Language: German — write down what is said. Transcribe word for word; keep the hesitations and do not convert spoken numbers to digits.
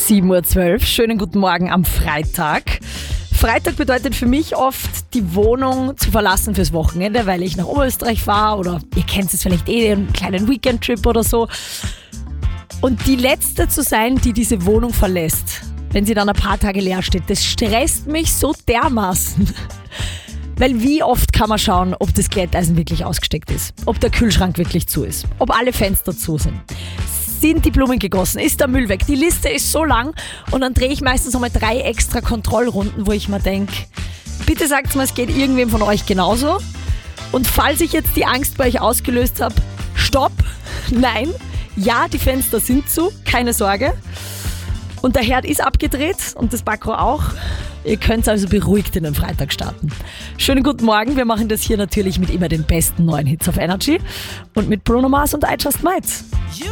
sieben Uhr zwölf. Schönen guten Morgen am Freitag. Freitag bedeutet für mich oft, die Wohnung zu verlassen fürs Wochenende, weil ich nach Oberösterreich fahre oder ihr kennt es vielleicht eh, einen kleinen Weekend-Trip oder so. Und die Letzte zu sein, die diese Wohnung verlässt, wenn sie dann ein paar Tage leer steht, das stresst mich so dermaßen. Weil wie oft kann man schauen, ob das Glätteisen wirklich ausgesteckt ist, ob der Kühlschrank wirklich zu ist, ob alle Fenster zu sind. Sind die Blumen gegossen? Ist der Müll weg? Die Liste ist so lang und dann drehe ich meistens nochmal drei extra Kontrollrunden, wo ich mir denke, bitte sagt mal, es geht irgendwem von euch genauso. Und falls ich jetzt die Angst bei euch ausgelöst habe, stopp, nein, ja, die Fenster sind zu, keine Sorge. Und der Herd ist abgedreht und das Backrohr auch. Ihr könnt also beruhigt in den Freitag starten. Schönen guten Morgen, wir machen das hier natürlich mit immer den besten neuen Hits auf Energy und mit Bruno Mars und I Just Might.